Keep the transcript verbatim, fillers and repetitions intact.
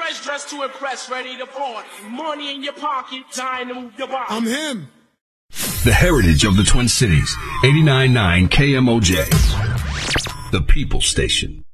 fresh, dressed to impress, ready to party. Money in your pocket, time to move your body. I'm him. The heritage of the Twin Cities. eighty-nine point nine K M O J. The People Station.